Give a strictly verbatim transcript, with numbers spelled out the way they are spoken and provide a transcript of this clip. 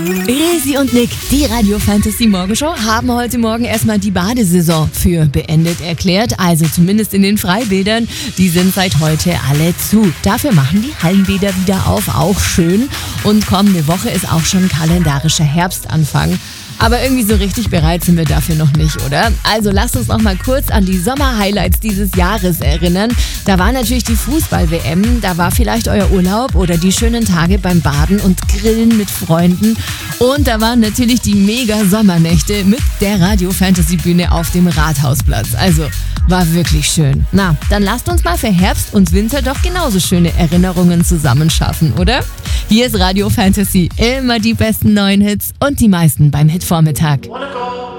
Resi und Nick, die Radio Fantasy Morgenshow, haben heute Morgen erstmal die Badesaison für beendet erklärt. Also zumindest in den Freibädern. Die sind seit heute alle zu. Dafür machen die Hallenbäder wieder auf, auch schön. Und kommende Woche ist auch schon kalendarischer Herbstanfang. Aber irgendwie so richtig bereit sind wir dafür noch nicht, oder? Also lasst uns noch mal kurz an die Sommer-Highlights dieses Jahres erinnern. Da war natürlich die Fußball-W M, da war vielleicht euer Urlaub oder die schönen Tage beim Baden und Grillen mit Freunden. Und da waren natürlich die Mega-Sommernächte mit der Radio-Fantasy-Bühne auf dem Rathausplatz. Also war wirklich schön. Na, dann lasst uns mal für Herbst und Winter doch genauso schöne Erinnerungen zusammenschaffen, oder? Hier ist Radio Fantasy, immer die besten neuen Hits und die meisten beim Hitvormittag.